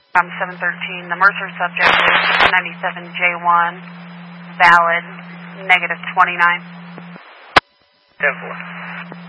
713. The Mercer subject is 97J1, valid, -29. 10-4.